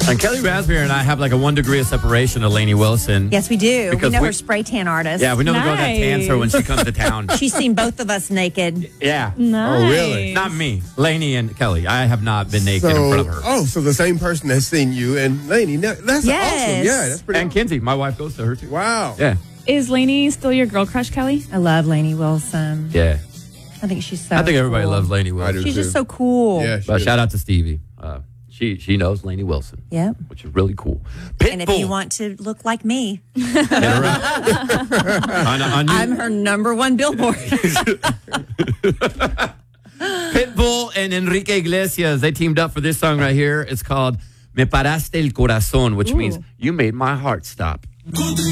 And Kelly Raspberry and I have like a 1 degree of separation of Lainey Wilson. Yes, we do. Because we know her spray tan artist. Yeah, we know the girl that tans her when she comes to town. She's seen both of us naked. Yeah. Nice. Oh, really? Not me. Lainey and Kelly. I have not been naked in front of her. Oh, so the same person has seen you and Lainey. That's awesome. Yeah, that's pretty And awesome. Kinsey. My wife goes to her too. Wow. Yeah. Is Lainey still your girl crush, Kelly? I love Lainey Wilson. Yeah. I think she's so I think everybody cool. loves Lainey Wilson. do She's too. just so cool. Yeah, But shout out to Stevie. She knows Lainey Wilson. Yep. Which is really cool. And if you want to look like me, hit her up. I'm her #1 billboard. Pitbull and Enrique Iglesias, they teamed up for this song right here. It's called Me Paraste el Corazón, which means you made my heart stop.